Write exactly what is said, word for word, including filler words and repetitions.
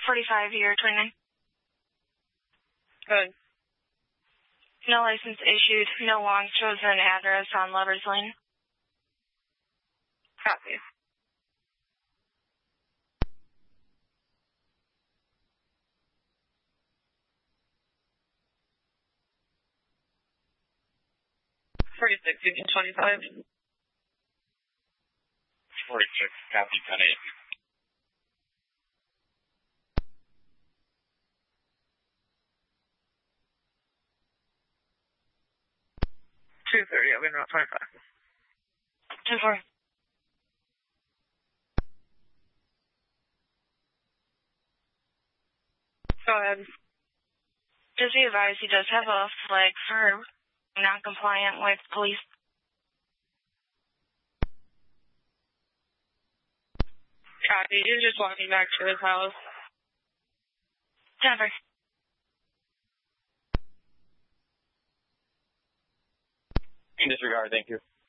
forty-five year twenty-nine. Good. No license issued. No long chosen address on Lovers Lane. Copy. forty-six, Union twenty-five. forty-six, copy, ten eight. two thirty, I'll be in Route twenty-five. ten four. Go ahead. Just be advised he does have a flag for non-compliant with police. Copy. He's just walking back to his house. ten four. Disregard, thank you.